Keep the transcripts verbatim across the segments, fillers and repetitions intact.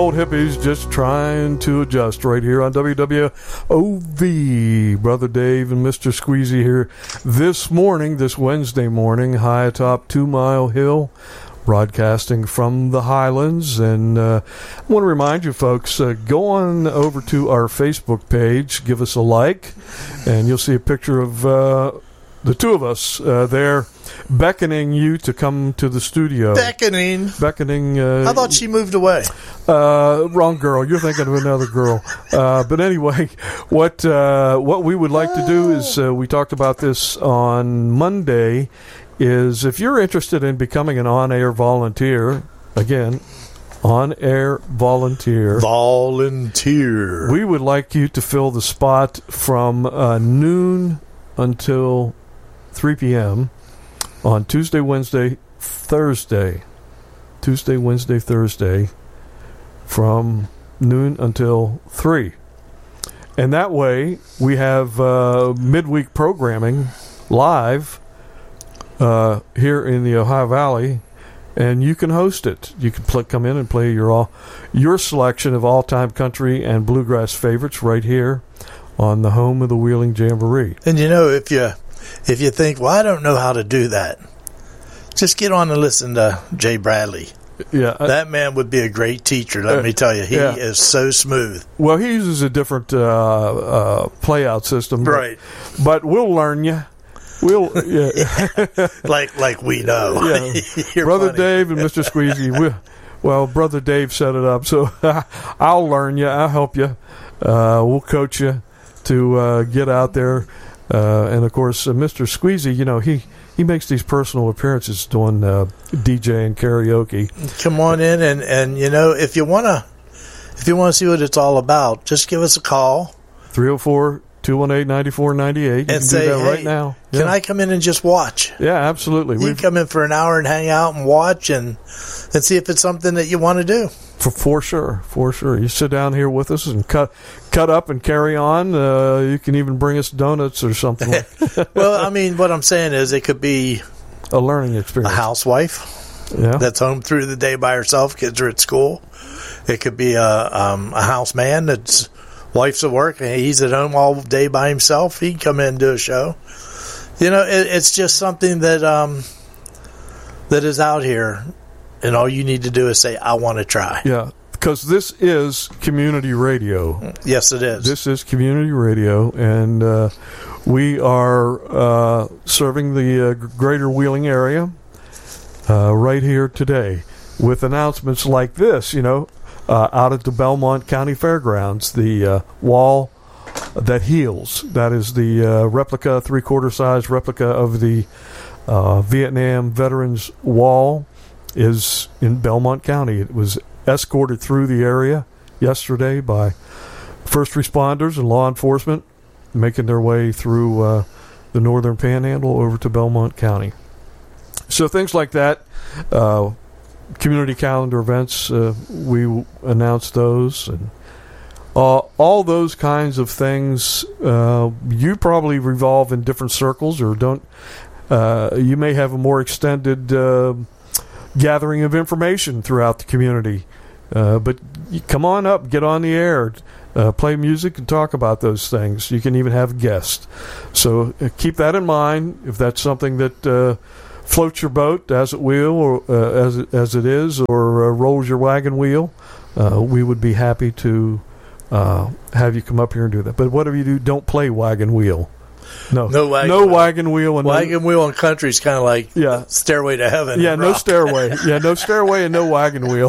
Old hippies just trying to adjust right here on W W O V. Brother Dave and Mister Squeezy here this morning, this Wednesday morning, high atop Two Mile Hill, broadcasting from the Highlands. And uh, I want to remind you folks, uh, go on over to our Facebook page, give us a like, and you'll see a picture of uh, the two of us uh, there beckoning you to come to the studio. Beckoning? Beckoning. Uh, I thought she moved away. Uh, wrong girl. You're thinking of another girl. Uh, but anyway, what uh, what we would like to do is, uh, we talked about this on Monday, is if you're interested in becoming an on-air volunteer, again, on-air volunteer. Volunteer. We would like you to fill the spot from uh, noon until three p.m. on Tuesday, Wednesday, Thursday. Tuesday, Wednesday, Thursday, from noon until three. And that way, we have uh, midweek programming live uh, here in the Ohio Valley, and you can host it. You can pl- come in and play your all, your selection of all-time country and bluegrass favorites right here on the home of the Wheeling Jamboree. And you know, if you if you think, well, I don't know how to do that, just get on and listen to Jay Bradley. Yeah, I, that man would be a great teacher. Let uh, me tell you, he yeah. is so smooth. Well, he uses a different uh, uh, play-out system, right? But, but we'll learn you. We'll yeah. like like we know. Yeah. Brother funny. Dave and Mister Squeezy. We, well, Brother Dave set it up, so I'll learn you. I'll help you. Uh, we'll coach you to uh, get out there. Uh, and, of course, uh, Mister Squeezy, you know, he, he makes these personal appearances doing uh, DJing karaoke. Come on in, and, and you know, if you want to if you want to see what it's all about, just give us a call. three oh four, two one eight, nine four nine eight. You and can say, do that hey, right now. Can yeah. I come in and just watch? Yeah, absolutely. You We've, can come in for an hour and hang out and watch and, and see if it's something that you want to do. For, for sure, for sure. You sit down here with us and cut cut up and carry on. Uh, you can even bring us donuts or something. Like Well, I mean, what I'm saying is it could be a learning experience. A housewife yeah. that's home through the day by herself. Kids are at school. It could be a, um, a house man that's wife's at work and he's at home all day by himself. He can come in and do a show. You know, it, it's just something that um, that is out here. And all you need to do is say, I want to try. Yeah, because this is community radio. Yes, it is. This is community radio, and uh, we are uh, serving the uh, greater Wheeling area uh, right here today with announcements like this, you know, uh, out at the Belmont County Fairgrounds, the uh, wall that heals. That is the uh, replica, three-quarter size replica of the uh, Vietnam Veterans Wall. Is in Belmont County. It was escorted through the area yesterday by first responders and law enforcement making their way through uh, the northern panhandle over to Belmont County. So things like that, uh, community calendar events, uh, we announced those, and uh, all those kinds of things. Uh, you probably revolve in different circles, or don't. Uh, you may have a more extended Uh, gathering of information throughout the community. Uh, but you come on up, get on the air, uh, play music and talk about those things. You can even have guests. So uh, keep that in mind if that's something that uh, floats your boat as it will, or uh, as, it, as it is, or uh, rolls your wagon wheel. Uh, we would be happy to uh, have you come up here and do that. But whatever you do, don't play wagon wheel. No, no wagon, no wagon wheel. And wagon no, wheel and country is kind of like yeah. Stairway to Heaven. Yeah, no rock. stairway. Yeah, no stairway and no wagon wheel.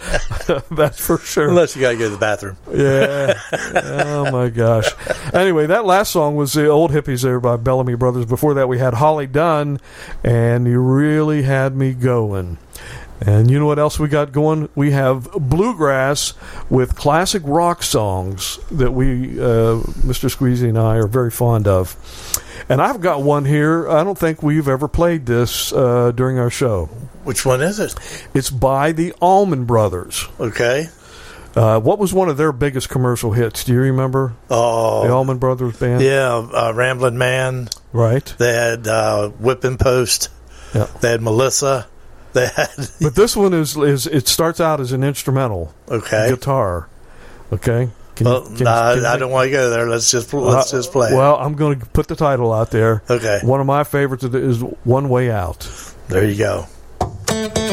That's for sure. Unless you got to go to the bathroom. Yeah. Oh, my gosh. Anyway, that last song was the Old Hippies there by Bellamy Brothers. Before that, we had Holly Dunn, and You Really Had Me Going. And you know what else we got going? We have bluegrass with classic rock songs that we, uh, Mister Squeezy and I, are very fond of. And I've got one here. I don't think we've ever played this uh, during our show. Which one is it? It's by the Allman Brothers. Okay. Uh, what was one of their biggest commercial hits? Do you remember? Oh. The Allman Brothers Band? Yeah, uh, Ramblin' Man. Right. They had uh, Whipping Post. Yeah. They had Melissa. They had, but this one is is it starts out as an instrumental okay. guitar. Okay. Can Well, you, can, nah, can I you, don't want to go there. Let's just let's uh, just play. Well, I'm going to put the title out there. Okay. One of my favorites is One Way Out. There you go.